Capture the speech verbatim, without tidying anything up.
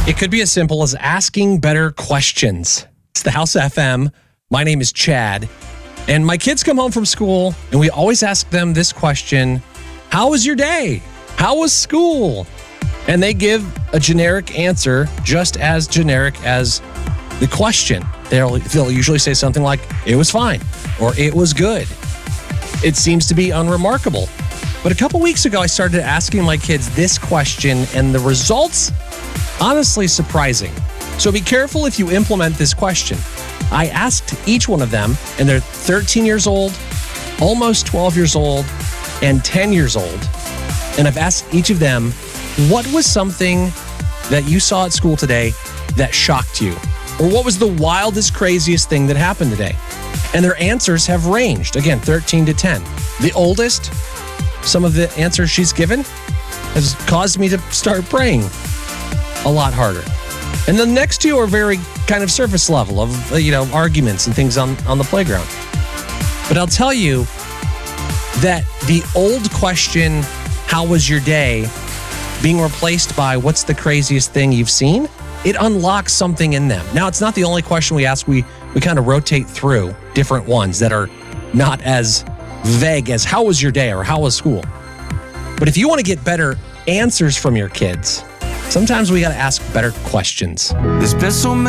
It could be as simple as asking better questions. It's the House F M. My name is Chad, and my kids come home from school, and we always ask them this question: how was your day? How was school? And they give a generic answer, just as generic as the question. They'll, they'll usually say something like, it was fine, or it was good. It seems to be unremarkable. But a couple weeks ago, I started asking my kids this question, and the results, honestly surprising. So be careful if you implement this question. I asked each one of them, and they're thirteen years old, almost twelve years old, and ten years old. And I've asked each of them, what was something that you saw at school today that shocked you? Or what was the wildest, craziest thing that happened today? And their answers have ranged, again, thirteen to ten. The oldest, some of the answers she's given has caused me to start praying a lot harder. And the next two are very kind of surface level of, you know, arguments and things on, on the playground. But I'll tell you that the old question, how was your day, being replaced by what's the craziest thing you've seen, it unlocks something in them. Now, it's not the only question we ask. We, we kind of rotate through different ones that are not as vague as how was your day or how was school. But if you want to get better answers from your kids, sometimes we got to ask better questions. There's been so many